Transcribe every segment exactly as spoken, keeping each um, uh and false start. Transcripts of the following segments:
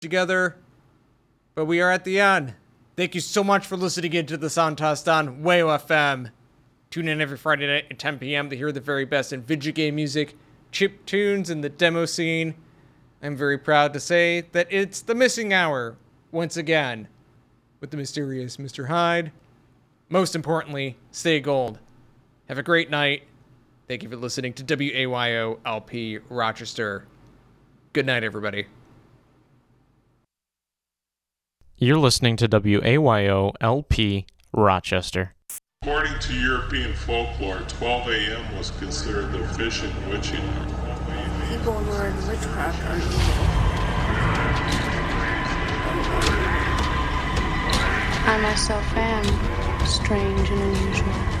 together, but we are at the end. Thank you so much for listening in to the Soundcast on W A O F M. Tune in every Friday night at ten p.m. to hear the very best in video game music, chip tunes, and the demo scene. I'm very proud to say that it's the missing hour, once again, with the mysterious Mister Hyde. Most importantly, stay gold. Have a great night. Thank you for listening to W A Y O L P Rochester. Good night, everybody. You're listening to W A Y O L P Rochester. According to European folklore, twelve a.m. was considered the official witching hour. People who are in witchcraft are evil. I myself am strange and unusual.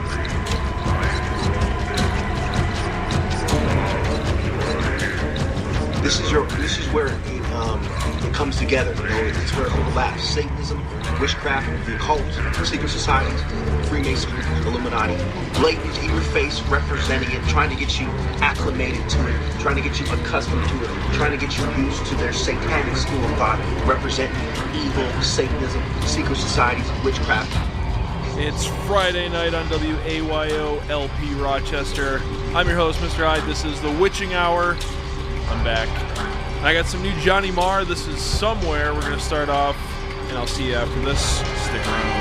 This is your. This is where it, um, it comes together. You know, it's where it overlaps. Satanism, witchcraft, the occult, secret societies, Freemasonry, Illuminati, blatant in your face, representing it, trying to get you acclimated to it, trying to get you accustomed to it, trying to get you used to their satanic school of thought, representing evil, Satanism, secret societies, witchcraft. It's Friday night on W A Y O L P Rochester. I'm your host, Mister Hyde. This is the Witching Hour. I'm back. I got some new Johnny Marr. This is Somewhere. We're going to start off, and I'll see you after this. Stick around.